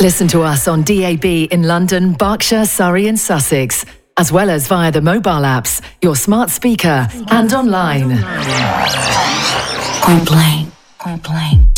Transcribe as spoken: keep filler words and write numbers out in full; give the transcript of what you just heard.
Listen to us on D A B in London, Berkshire, Surrey and Sussex, as well as via the mobile apps, your smart speaker and online. Point Blank. Point Blank.